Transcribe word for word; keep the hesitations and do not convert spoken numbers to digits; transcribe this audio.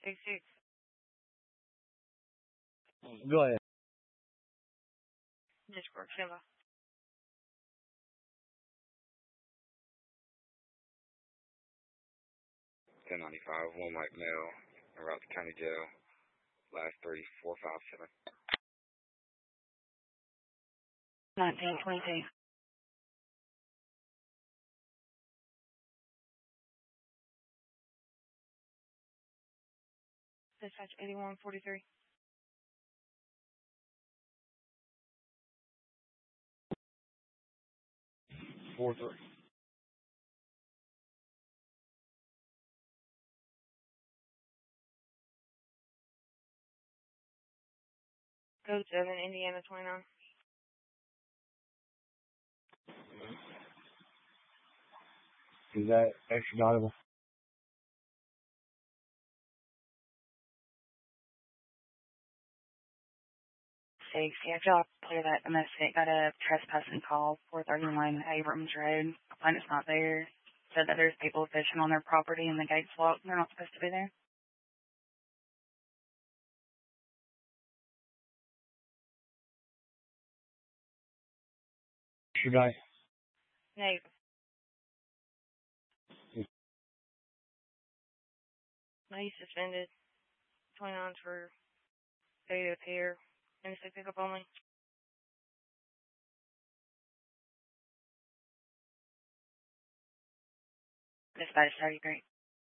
six six. Go ahead. Discord, Shiva. ten ninety-five, one white male, around the county jail, last three, four, five, seven. nineteen twenty-two. Dispatch eighty-one forty-three. Four three. Code seven, Indiana twenty-nine. Is that extraditable? Six. Yeah, if y'all clear that domestic, got a trespassing call, four thirty-one Abrams Road. Complainant's not there. Said that there's people fishing on their property and the gate's locked. They're not supposed to be there. Should I? Nate. No, he's suspended. twenty-nines for failure to appear. Innocent pickup only. Dispatch thirty-three.